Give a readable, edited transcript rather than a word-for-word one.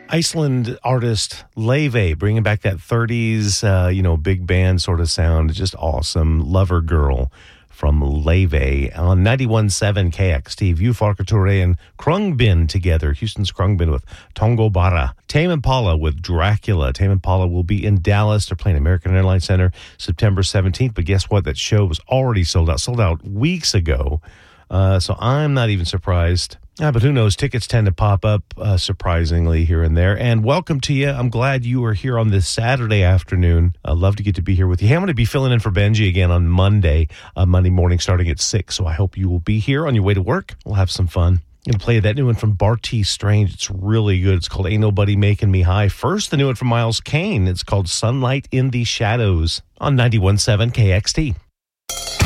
Iceland artist Leve, bringing back that 30s, big band sort of sound. Just awesome. Lover Girl from Leve on 91.7 KXT. View Farkature and Krungbin together. Houston's Krungbin with Tongo Bara. Tame Impala with Dracula. Tame Impala will be in Dallas. They're playing American Airlines Center September 17th. But guess what? That show was already sold out. Sold out weeks ago. So I'm not even surprised. But who knows? Tickets tend to pop up surprisingly here and there. And welcome to you. I'm glad you are here on this Saturday afternoon. I'd love to get to be here with you. Hey, I'm going to be filling in for Benji again on Monday morning starting at 6. So I hope you will be here on your way to work. We'll have some fun. I'm going to play that new one from Barty Strange. It's really good. It's called Ain't Nobody Making Me High. First, the new one from Miles Kane. It's called Sunlight in the Shadows on 91.7 KXT.